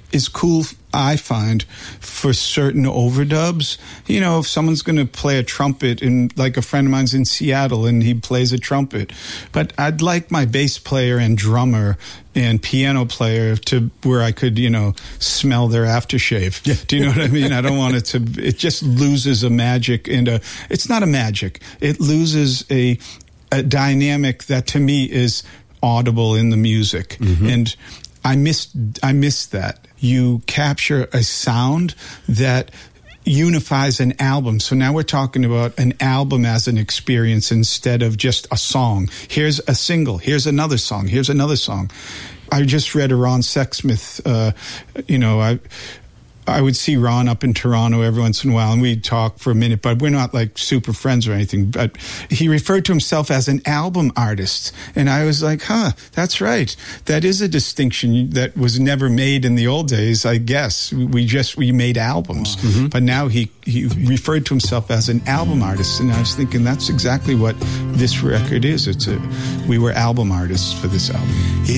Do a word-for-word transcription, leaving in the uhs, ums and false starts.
is cool, I find, for certain overdubs. You know, if someone's going to play a trumpet, and like a friend of mine's in Seattle and he plays a trumpet, but I'd like my bass player and drummer and piano player to where I could, you know, smell their aftershave. Yeah. Do you know what I mean? I don't want it to, it just loses a magic and a, it's not a magic. It loses a, a dynamic that to me is audible in the music. Mm-hmm. And I missed, I missed that. You capture a sound that unifies an album. So now we're talking about an album as an experience instead of just a song. Here's a single. Here's another song. Here's another song. I just read a Ron Sexsmith, uh, you know, I, I would see Ron up in Toronto every once in a while, and we'd talk for a minute, but we're not like super friends or anything. But he referred to himself as an album artist. And I was like, huh, that's right. That is a distinction that was never made in the old days, I guess. We just, we made albums. Mm-hmm. But now he, he referred to himself as an album artist. And I was thinking that's exactly what this record is. It's a, we were album artists for this album.